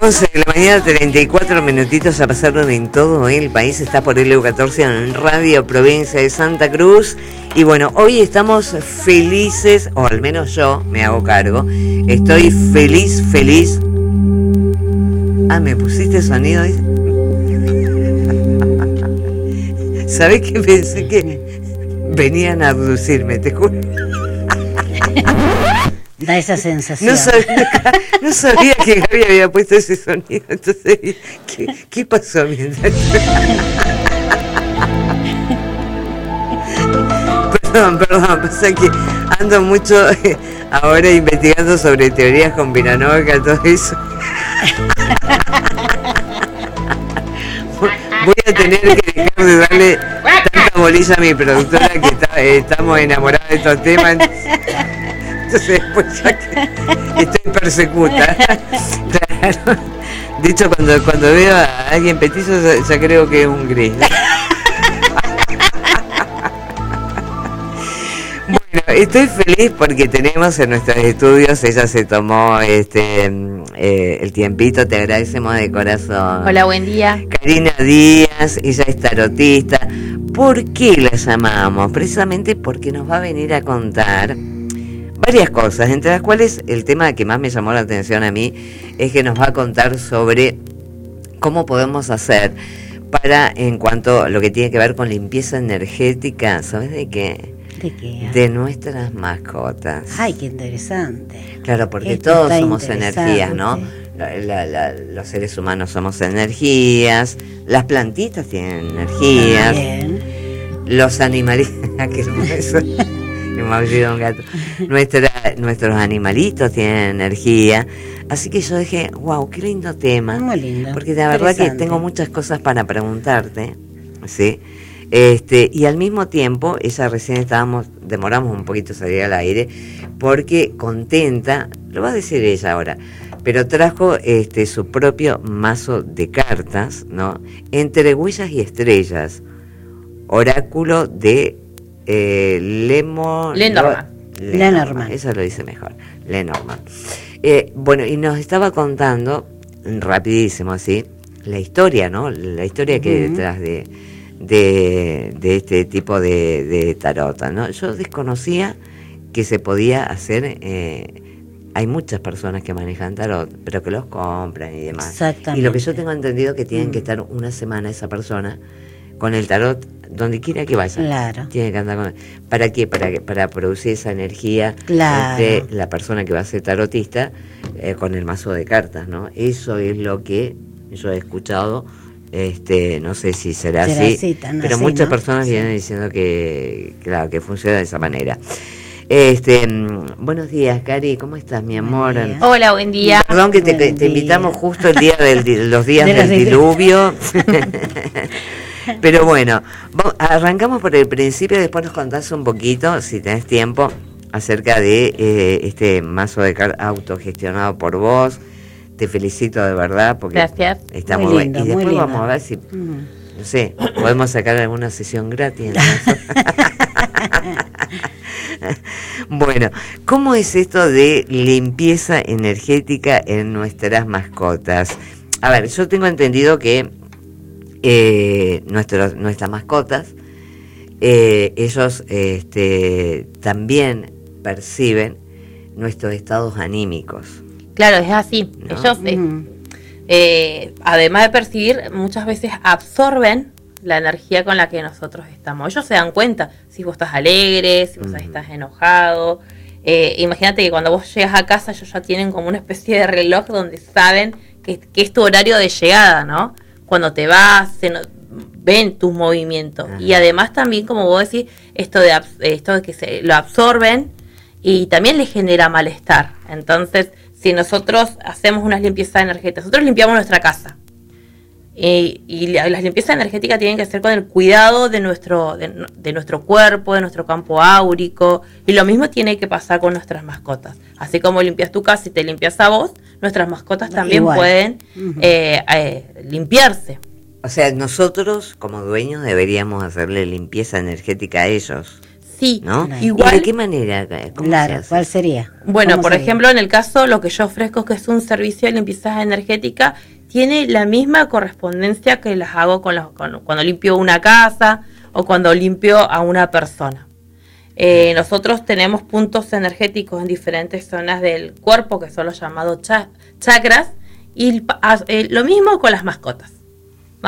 11 de la mañana, 34 minutitos a pasarlo en todo el país. Está por LU14 en Radio Provincia de Santa Cruz. Y bueno, hoy estamos felices, o al menos yo me hago cargo. Estoy feliz. Ah, ¿me pusiste sonido? ¿Sabés que pensé que venían a abducirme? Te juro. Da esa sensación. No sabía que Gaby había puesto ese sonido. Entonces, ¿qué pasó mientras? Perdón, pasa que ando mucho ahora investigando sobre teorías conspiranoicas, todo eso. Voy a tener que dejar de darle tanta bolilla a mi productora, que estamos enamorados de estos temas. Entonces después ya que estoy persecuta. Claro. De hecho, cuando veo a alguien petizo ya creo que es un gris. Bueno, estoy feliz porque tenemos en nuestros estudios, ella se tomó el tiempito, te agradecemos de corazón. Hola, buen día. Karina Díaz, ella es tarotista. ¿Por qué la llamamos? Precisamente porque nos va a venir a contar varias cosas, entre las cuales el tema que más me llamó la atención a mí es que nos va a contar sobre cómo podemos hacer para, en cuanto a lo que tiene que ver con limpieza energética, ¿sabes de qué? ¿De qué? De nuestras mascotas. Ay, qué interesante. Claro, porque Esto todos está somos energías, ¿no? Los seres humanos somos energías, las plantitas tienen energías, Bien. los animalitos, qué hermoso. Me ha olvidado un gato. Nuestros animalitos tienen energía. Así que yo dije, wow, qué lindo tema. Muy lindo. Porque la verdad que tengo muchas cosas para preguntarte, ¿sí? Y al mismo tiempo, ella recién demoramos un poquito salir al aire, porque contenta, lo va a decir ella ahora, pero trajo su propio mazo de cartas, ¿no? Entre huellas y estrellas, oráculo de Lenormand. Eso lo dice mejor, Lenormand. Bueno, y nos estaba contando, rapidísimo así, la historia, ¿no? La historia que hay detrás de este tipo de tarota, ¿no? Yo desconocía que se podía hacer. Hay muchas personas que manejan tarot, pero que los compran y demás. Exactamente. Y lo que yo tengo entendido que tienen que estar una semana esa persona con el tarot donde quiera que vaya. Claro. Tiene que andar con. ¿Para qué? Para producir esa energía, claro, entre la persona que va a ser tarotista con el mazo de cartas, ¿no? Eso es lo que yo he escuchado. No sé si será así, pero así, muchas personas vienen diciendo que claro, que funciona de esa manera. Buenos días, Cari, ¿cómo estás, mi amor? Hola, buen día. Perdón que te invitamos justo el día los días del diluvio. Pero bueno, arrancamos por el principio, después nos contás un poquito, si tenés tiempo, acerca de este mazo de cartas autogestionado por vos. Te felicito de verdad porque gracias. Está muy bueno. Y después vamos a ver si, no sé, podemos sacar alguna sesión gratis. Bueno, ¿cómo es esto de limpieza energética en nuestras mascotas? A ver, yo tengo entendido que nuestras mascotas, ellos también perciben nuestros estados anímicos. Claro, es así. ¿No? Ellos, además de percibir, muchas veces absorben la energía con la que nosotros estamos. Ellos se dan cuenta si vos estás alegre, si vos estás enojado. Imagínate que cuando vos llegas a casa, ellos ya tienen como una especie de reloj donde saben que es tu horario de llegada, ¿no? Cuando te vas, ven tus movimientos. Ajá. Y además también, como vos decís, esto de que lo absorben y también les genera malestar. Entonces, si nosotros hacemos unas limpiezas energéticas, nosotros limpiamos nuestra casa. Y las limpiezas energéticas tienen que ser con el cuidado de nuestro cuerpo, de nuestro campo áurico. Y lo mismo tiene que pasar con nuestras mascotas. Así como limpias tu casa y te limpias a vos, nuestras mascotas también pueden limpiarse. O sea, nosotros como dueños deberíamos hacerle limpieza energética a ellos. Sí, ¿no? igual. ¿Y de qué manera? ¿Cómo se hace? ¿Cuál sería? Bueno, por sería? ejemplo, en el caso, lo que yo ofrezco, que es un servicio de limpieza energética, tiene la misma correspondencia que las hago cuando limpio una casa o cuando limpio a una persona. Nosotros tenemos puntos energéticos en diferentes zonas del cuerpo, que son los llamados chakras, y lo mismo con las mascotas.